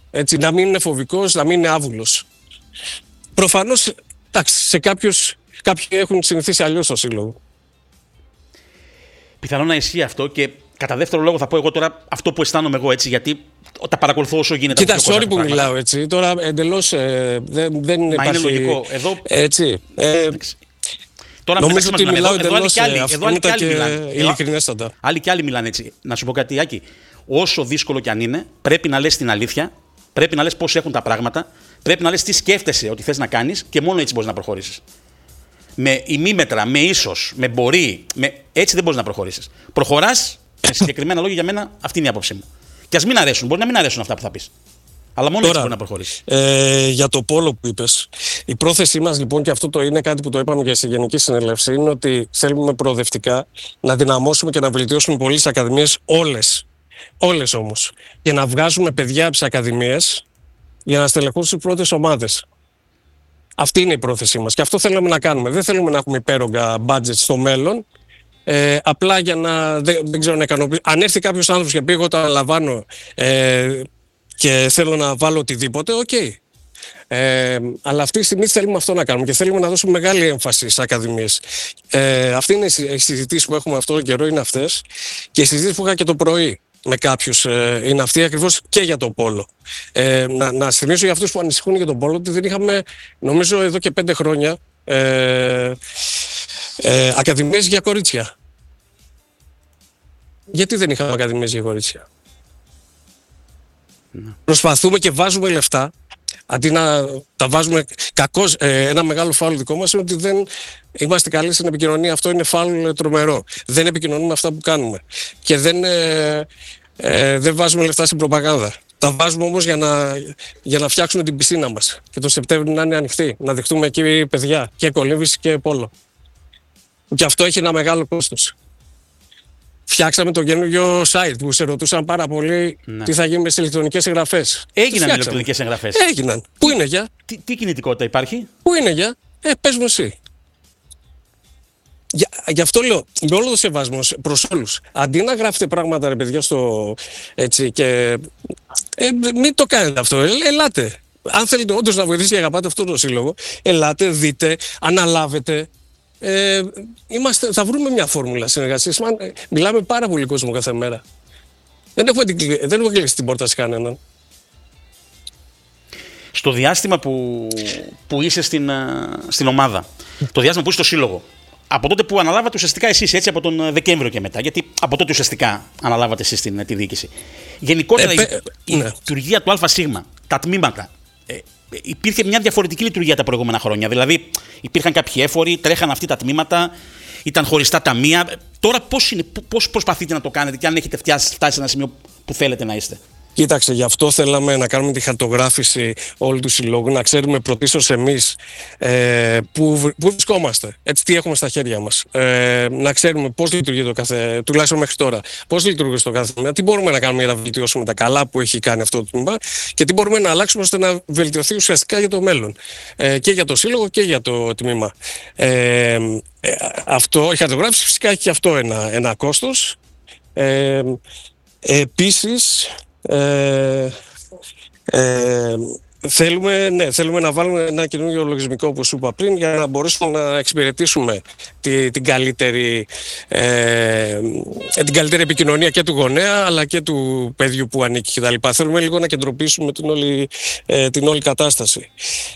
Έτσι, να μην είναι φοβικός, να μην είναι άβουλος. Προφανώς, εντάξει, σε κάποιοι έχουν συνηθίσει αλλιώς στο σύλλογο. Πιθανόν να ισχύει αυτό και κατά δεύτερο λόγο θα πω εγώ τώρα αυτό που αισθάνομαι εγώ, έτσι, γιατί τα παρακολουθώ όσο γίνεται. Κοίτα, sorry που μιλάω έτσι, τώρα εντελώς δεν υπάρχει... είναι λογικό. Εδώ... Έτσι. Τώρα νομίζω ότι μιλάω εντελώς αυθόρμητα και ειλικρινέστατα. Άλλοι κι άλλοι μιλάνε έτσι. Να σου πω κάτι, Άκη. Όσο δύσκολο κι αν είναι, πρέπει να λες την αλήθεια, πρέπει να λες πώς έχουν τα πράγματα, πρέπει να λες τι σκέφτεσαι ότι θες να κάνεις και μόνο έτσι μπορείς να προχωρήσεις. Με ημίμετρα, με ίσως, με μπορεί, έτσι δεν μπορείς να προχωρήσεις. Προχωράς με συγκεκριμένα λόγια, για μένα αυτή είναι η άποψή μου. Και ας μην αρέσουν, μπορεί να μην αρέσουν αυτά που θα πεις. Αλλά μόνο έτσι μπορεί να προχωρήσει. Για το πόλο που είπες, η πρόθεσή μας λοιπόν, και αυτό είναι κάτι που το είπαμε και στη Γενική Συνέλευση, είναι ότι θέλουμε προοδευτικά να δυναμώσουμε και να βελτιώσουμε πολύ τις ακαδημίες, όλες όμως, και να βγάζουμε παιδιά από τις ακαδημίες για να στελεχώσουν στις πρώτες ομάδες. Αυτή είναι η πρόθεσή μας και αυτό θέλουμε να κάνουμε. Δεν θέλουμε να έχουμε υπέρογκα budget στο μέλλον. Απλά για να. Δεν ξέρω να ικανοποιήσω. Αν έρθει κάποιος άνθρωπος και πει: εγώ τα λαμβάνω και θέλω να βάλω οτιδήποτε, οκ. Αλλά αυτή τη στιγμή θέλουμε αυτό να κάνουμε και θέλουμε να δώσουμε μεγάλη έμφαση στις ακαδημίες. Αυτή είναι οι συζητήσεις που έχουμε αυτόν τον καιρό, είναι αυτές. Και οι συζητήσεις που είχα και το πρωί με κάποιους είναι αυτή ακριβώς και για το πόλο. Να θυμίσω για αυτούς που ανησυχούν για τον πόλο ότι δεν είχαμε, νομίζω εδώ και 5 χρόνια, ακαδημίες για κορίτσια. Γιατί δεν είχαμε ακαδημίες για κορίτσια? Προσπαθούμε και βάζουμε λεφτά, αντί να τα βάζουμε. Κακώς, ένα μεγάλο φάουλ δικό μας είναι ότι δεν είμαστε καλοί στην επικοινωνία. Αυτό είναι φάουλ τρομερό. Δεν επικοινωνούμε αυτά που κάνουμε. Και δεν βάζουμε λεφτά στην προπαγάνδα. Τα βάζουμε όμως για να φτιάξουμε την πισίνα μας. Και το Σεπτέμβριο να είναι ανοιχτή. Να δεχτούμε εκεί παιδιά και κολύμβηση και πόλο. Και αυτό έχει ένα μεγάλο κόστος. Φτιάξαμε το καινούργιο site που σε ρωτούσαν πάρα πολύ τι θα γίνει με τις ηλεκτρονικές εγγραφές. Έγιναν ηλεκτρονικές εγγραφές. Έγιναν. Πού είναι για? Τι κινητικότητα υπάρχει? Πού είναι για? Πες μου εσύ. Γι' αυτό λέω, με όλο το σεβασμό προς όλους, αντί να γράφετε πράγματα, ρε παιδιά, έτσι, και μην το κάνετε αυτό. Ελάτε. Αν θέλετε όντως να βοηθήσετε και αγαπάτε αυτό το σύλλογο, ελάτε, δείτε, αναλάβετε. Θα βρούμε μια φόρμουλα συνεργασίας. Μιλάμε πάρα πολύ κόσμο κάθε μέρα. Δεν έχουμε κλείσει την πόρτα σε κανέναν. Στο διάστημα που είσαι στην ομάδα, το διάστημα που είσαι στο σύλλογο, από τότε που αναλάβατε ουσιαστικά εσείς, έτσι, από τον Δεκέμβριο και μετά, γιατί από τότε ουσιαστικά αναλάβατε εσείς τη διοίκηση. Γενικότερα η λειτουργία του ΑΣ, τα τμήματα, υπήρχε μια διαφορετική λειτουργία τα προηγούμενα χρόνια. Δηλαδή, υπήρχαν κάποιοι έφοροι, τρέχαν αυτοί τα τμήματα, ήταν χωριστά ταμεία. Τώρα πώς προσπαθείτε να το κάνετε και αν έχετε φτάσει σε ένα σημείο που θέλετε να είστε? Κοίταξε, γι' αυτό θέλαμε να κάνουμε τη χαρτογράφηση όλου του συλλόγου, να ξέρουμε πρωτίστως εμείς πού βρισκόμαστε, έτσι, τι έχουμε στα χέρια μας. Να ξέρουμε πώς λειτουργεί το κάθε, τουλάχιστον μέχρι τώρα, πώς λειτουργεί στο κάθε τμήμα, τι μπορούμε να κάνουμε για να βελτιώσουμε τα καλά που έχει κάνει αυτό το τμήμα και τι μπορούμε να αλλάξουμε ώστε να βελτιωθεί ουσιαστικά για το μέλλον. Και για το σύλλογο και για το τμήμα. Αυτό, η χαρτογράφηση φυσικά έχει και αυτό ένα κόστος. Επίσης, θέλουμε να βάλουμε ένα καινούργιο λογισμικό, όπως σου είπα πριν, για να μπορέσουμε να εξυπηρετήσουμε την καλύτερη επικοινωνία και του γονέα αλλά και του παιδιού που ανήκει κτλ. Θέλουμε λίγο να κεντροποιήσουμε την όλη κατάσταση.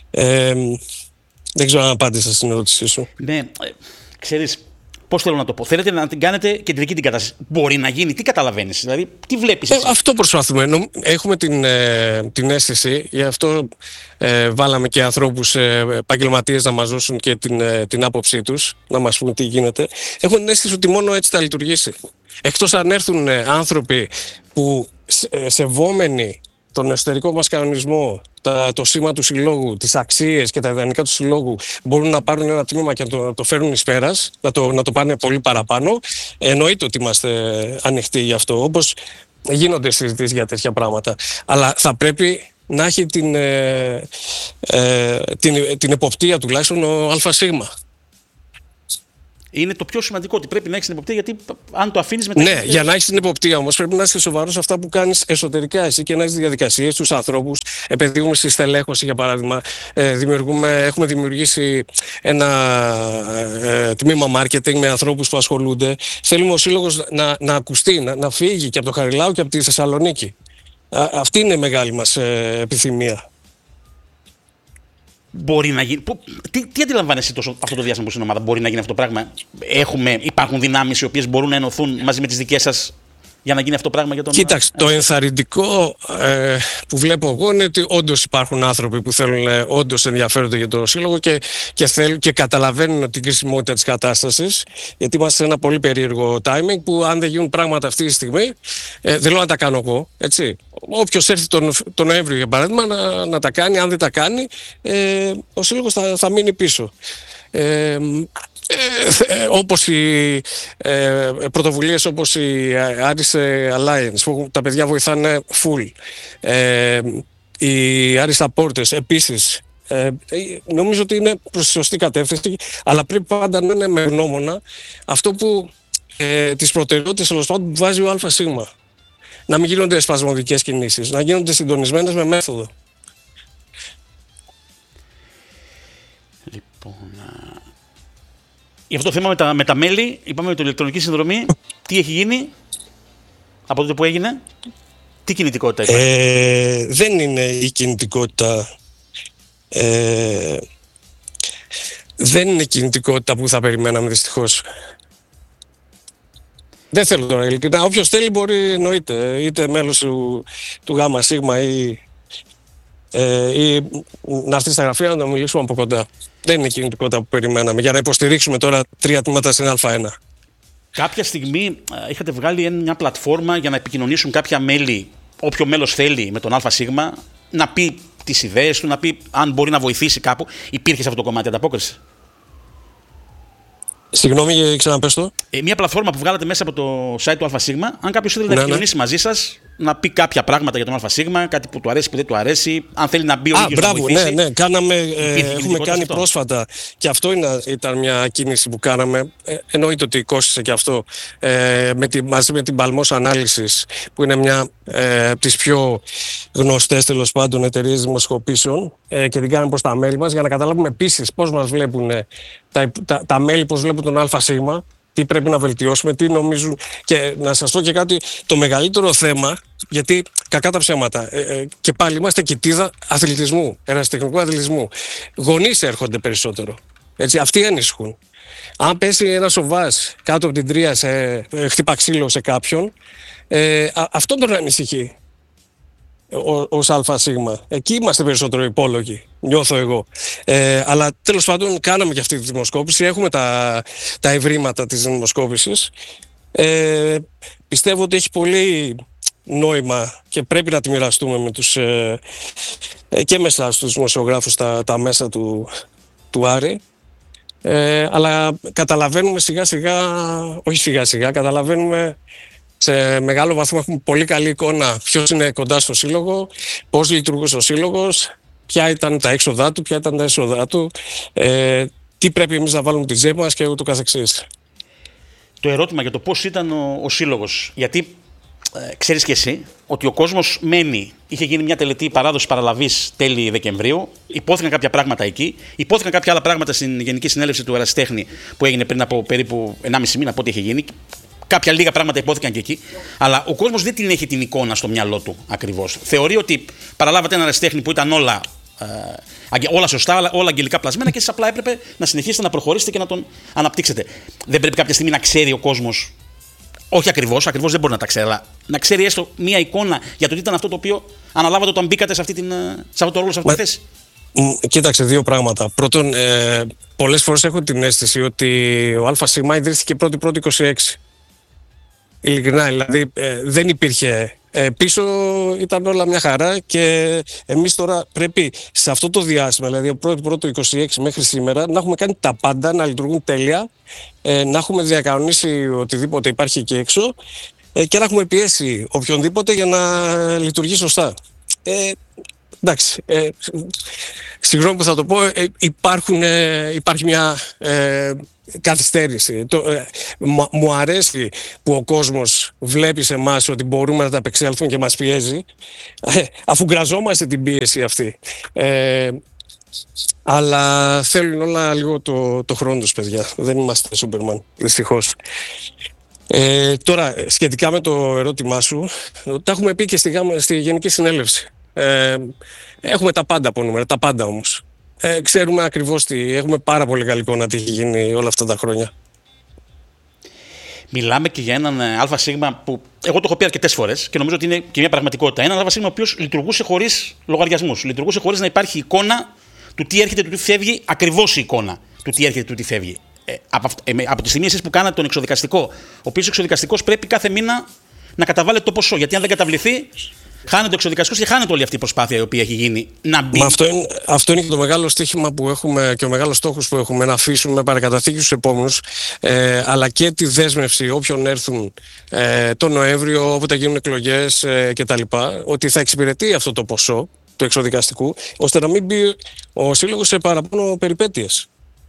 Δεν ξέρω αν απάντησα στην ερώτησή σου. Ναι, ξέρεις, πώς θέλω να το πω. Θέλετε να την κάνετε κεντρική την κατάσταση. Μπορεί να γίνει, τι καταλαβαίνεις, δηλαδή, τι βλέπεις εσύ? Αυτό προσπαθούμε. Έχουμε την αίσθηση, γι' αυτό βάλαμε και ανθρώπους επαγγελματίες να μας δώσουν και την άποψή τους, να μας πούν τι γίνεται. Έχουμε την αίσθηση ότι μόνο έτσι θα λειτουργήσει. Εκτός αν έρθουν άνθρωποι που σεβόμενοι τον εσωτερικό μας κανονισμό, το σήμα του συλλόγου, τις αξίες και τα ιδανικά του συλλόγου, μπορούν να πάρουν ένα τμήμα και να το φέρουν εις πέρας, να το πάνε πολύ παραπάνω. Εννοείται ότι είμαστε ανοιχτοί γι' αυτό, όπως γίνονται συζητήσεις για τέτοια πράγματα. Αλλά θα πρέπει να έχει την εποπτεία τουλάχιστον ο ΑΣ. είναι το πιο σημαντικό. Ότι πρέπει να έχεις την εποπτεία, γιατί αν το αφήνεις μετά. Ναι, για να έχεις την εποπτεία όμως πρέπει να είσαι σοβαρός σε αυτά που κάνεις εσωτερικά εσύ και να έχεις διαδικασίες στους ανθρώπους. Επενδύουμε στη στελέχωση, για παράδειγμα. Έχουμε δημιουργήσει ένα τμήμα marketing με ανθρώπους που ασχολούνται. Θέλουμε ο σύλλογος να ακουστεί, να φύγει και από το Χαριλάου και από τη Θεσσαλονίκη. Αυτή είναι η μεγάλη μας επιθυμία. Μπορεί να γίνει. Τι αντιλαμβάνεσαι αυτό το διάστημα που στην ομάδα, μπορεί να γίνει αυτό το πράγμα? Υπάρχουν δυνάμεις οι οποίες μπορούν να ενωθούν μαζί με τις δικές σας για να γίνει αυτό το πράγμα για τον. Κοίταξε, το ενθαρρυντικό που βλέπω εγώ είναι ότι όντως υπάρχουν άνθρωποι που θέλουν, όντως ενδιαφέρονται για το σύλλογο και καταλαβαίνουν την κρισιμότητα της κατάστασης, γιατί είμαστε σε ένα πολύ περίεργο timing που αν δεν γίνουν πράγματα αυτή τη στιγμή, δεν λέω να τα κάνω εγώ, έτσι. Όποιος έρθει τον Νοέμβριο, για παράδειγμα, να τα κάνει, αν δεν τα κάνει, ο σύλλογος θα μείνει πίσω. Όπως οι πρωτοβουλίες όπως η Aris Alliance που τα παιδιά βοηθάνε full, οι Aris Supporters επίσης, νομίζω ότι είναι προς τη σωστή κατεύθυνση, αλλά πρέπει πάντα να είναι με γνώμονα αυτό που τις προτεραιότητες τέλος πάντων που βάζει ο ΑΣ. Να μην γίνονται σπασμωδικές κινήσεις, να γίνονται συντονισμένες με μέθοδο. Λοιπόν, για αυτό το θέμα με τα μέλη, είπαμε με την ηλεκτρονική συνδρομή, τι έχει γίνει από τότε που έγινε, τι κινητικότητα υπάρχει? Δεν είναι η κινητικότητα, δεν είναι η κινητικότητα που θα περιμέναμε δυστυχώς. Δεν θέλω τώρα ειλικρινά, όποιος θέλει μπορεί, εννοείται, είτε μέλος του ΓΣ ή να έρθει στα γραφεία να το μιλήσουμε από κοντά. Δεν είναι η κινητικότητα που περιμέναμε για να υποστηρίξουμε τώρα 3 τμήματα στην Α1. Κάποια στιγμή είχατε βγάλει μια πλατφόρμα για να επικοινωνήσουν κάποια μέλη, όποιο μέλος θέλει με τον ΑΣ, να πει τις ιδέες του, να πει αν μπορεί να βοηθήσει κάπου. Υπήρχε σε αυτό το κομμάτι ανταπόκριση? Συγγνώμη, ξαναπες το. Μια πλατφόρμα που βγάλατε μέσα από το site του ΑΣ, αν κάποιος θέλει να επικοινωνήσει μαζί σας, να πει κάποια πράγματα για τον ΑΣ, κάτι που του αρέσει, που δεν του αρέσει, αν θέλει να μπει ο ίδιος να βοηθήσει. Ναι, έχουμε κάνει πρόσφατα και αυτό ήταν μια κίνηση που κάναμε. Εννοείται ότι κόστησε και αυτό μαζί με την Παλμός Ανάλυσης, που είναι μια από τις πιο γνωστές τέλος πάντων εταιρείες δημοσκοπήσεων, και την κάναμε προς τα μέλη μας για να καταλάβουμε επίσης πώς μας βλέπουν τα μέλη, πώς βλέπουν τον ΑΣ, τι πρέπει να βελτιώσουμε, τι νομίζουν. Και να σας πω και κάτι, το μεγαλύτερο θέμα, γιατί κακά τα ψέματα, και πάλι είμαστε κοιτίδα αθλητισμού, ερασιτεχνικού αθλητισμού. Γονείς έρχονται περισσότερο. Έτσι, αυτοί ανησυχούν. Αν πέσει ένα σοβάς κάτω από την τρία χτύπα ξύλο σε κάποιον, αυτό τον ανησυχεί ως ΑΣ. Εκεί είμαστε περισσότερο υπόλογοι, νιώθω εγώ. Αλλά τέλος πάντων κάναμε και αυτή τη δημοσκόπηση, έχουμε τα ευρήματα της δημοσκόπησης. Πιστεύω ότι έχει πολύ νόημα και πρέπει να τη μοιραστούμε με και μέσα στους δημοσιογράφους τα μέσα του Άρη. Αλλά καταλαβαίνουμε σιγά σιγά, καταλαβαίνουμε σε μεγάλο βαθμό, έχουμε πολύ καλή εικόνα ποιος είναι κοντά στο σύλλογο, πώς λειτουργούσε ο σύλλογος, ποια ήταν τα έξοδά του, ποια ήταν τα έσοδά του, τι πρέπει εμείς να βάλουμε τη τσέπη μας και ούτω καθεξής. Το ερώτημα για το πώς ήταν ο σύλλογος, γιατί ξέρεις και εσύ ότι ο κόσμος μένει. Είχε γίνει μια τελετή παράδοση παραλαβής τέλη Δεκεμβρίου, υπόθηκαν κάποια πράγματα εκεί, υπόθηκαν κάποια άλλα πράγματα στην Γενική Συνέλευση του Ερασιτέχνη που έγινε πριν από περίπου 1,5 μήνα από ό,τι είχε γίνει. Κάποια λίγα πράγματα υπόθηκαν και εκεί. Αλλά ο κόσμος δεν την έχει την εικόνα στο μυαλό του ακριβώς. Θεωρεί ότι παραλάβατε ένα ερασιτέχνη που ήταν όλα σωστά, όλα αγγελικά πλασμένα και εσείς απλά έπρεπε να συνεχίσετε να προχωρήσετε και να τον αναπτύξετε. Δεν πρέπει κάποια στιγμή να ξέρει ο κόσμος, όχι ακριβώς δεν μπορεί να τα ξέρει, αλλά να ξέρει έστω μία εικόνα για το τι ήταν αυτό το οποίο αναλάβατε όταν μπήκατε σε αυτό το ρόλο, σε αυτή τη θέση? Κοίταξε, δύο πράγματα. Πρώτον, πολλές φορές έχω την αίσθηση ότι ο ΑΣ ιδρύθηκε 1η-1η-26. Ειλικρινά, δηλαδή δεν υπήρχε. Πίσω ήταν όλα μια χαρά και εμείς τώρα πρέπει σε αυτό το διάστημα, δηλαδή από 1η-1η-26 μέχρι σήμερα, να έχουμε κάνει τα πάντα, να λειτουργούν τέλεια, να έχουμε διακανονίσει οτιδήποτε υπάρχει εκεί έξω και να έχουμε πιέσει οποιονδήποτε για να λειτουργεί σωστά. Εντάξει, συγγνώμη που θα το πω, υπάρχει μια καθυστέρηση. Μου αρέσει που ο κόσμος βλέπει σε εμάς ότι μπορούμε να τα απεξέλθουμε και μας πιέζει, αφού γκραζόμαστε την πίεση αυτή. Αλλά θέλουν όλα λίγο το χρόνο τους, παιδιά. Δεν είμαστε Σούπερμαν, δυστυχώς. Τώρα, σχετικά με το ερώτημά σου, τα έχουμε πει και στη Γενική Συνέλευση. Έχουμε τα πάντα από νούμερα, τα πάντα όμως. Ξέρουμε ακριβώς έχουμε πάρα πολύ καλή εικόνα τι έχει γίνει όλα αυτά τα χρόνια. Μιλάμε και για έναν ΑΣ που εγώ το έχω πει αρκετές φορές και νομίζω ότι είναι και μια πραγματικότητα. Έναν ΑΣ ο οποίος λειτουργούσε χωρίς λογαριασμούς. Λειτουργούσε χωρίς να υπάρχει εικόνα του τι έρχεται, του τι φεύγει, ακριβώς η εικόνα του τι έρχεται, του τι φεύγει. Από τη στιγμή εσείς που κάνατε τον εξοδικαστικό, ο οποίος εξοδικαστικός πρέπει κάθε μήνα να καταβάλλετε το ποσό. Γιατί αν δεν καταβληθεί, χάνεται ο εξοδικαστικός και χάνεται όλη αυτή η προσπάθεια η οποία έχει γίνει να μπει. Αυτό είναι και το μεγάλο στοίχημα που έχουμε και ο μεγάλος στόχος που έχουμε, να αφήσουμε παρακαταθήκη στους επόμενους, αλλά και τη δέσμευση όποιον έρθουν τον Νοέμβριο, όποτε γίνουν εκλογές κτλ. Ότι θα εξυπηρετεί αυτό το ποσό του εξοδικαστικού, ώστε να μην μπει ο σύλλογος σε παραπάνω περιπέτειες.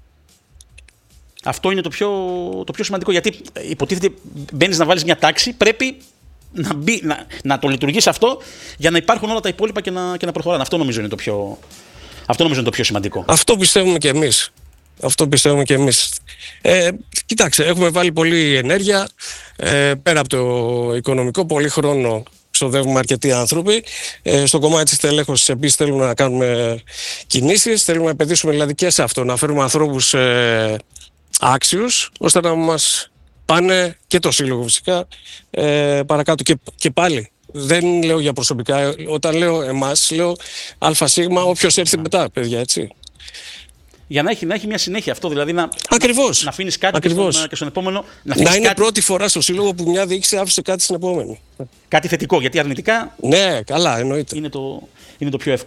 Αυτό είναι το πιο σημαντικό, γιατί υποτίθεται μπαίνεις να βάλεις μια τάξη, πρέπει να το λειτουργείς αυτό για να υπάρχουν όλα τα υπόλοιπα και να προχωράνε. Αυτό νομίζω είναι το πιο σημαντικό. Αυτό πιστεύουμε και εμείς. Κοιτάξτε, έχουμε βάλει πολλή ενέργεια, πέρα από το οικονομικό, πολύ χρόνο ξοδεύουμε αρκετοί άνθρωποι. Στο κομμάτι της τελέχωσης επίσης θέλουμε να κάνουμε κινήσεις, θέλουμε να επενδύσουμε δηλαδή και σε αυτό, να φέρουμε ανθρώπους άξιους, ώστε να μας πάνε και το σύλλογο φυσικά παρακάτω. Και πάλι δεν λέω για προσωπικά, όταν λέω εμάς λέω ΑΣ, όποιος έρθει μετά, παιδιά, έτσι. Για να έχει μια συνέχεια αυτό, δηλαδή να αφήνεις κάτι και στον επόμενο. Να είναι πρώτη φορά στο σύλλογο που μια διοίκηση άφησε κάτι στην επόμενη. Κάτι θετικό, γιατί αρνητικά. Ναι, καλά, εννοείται. Είναι το πιο εύκολο.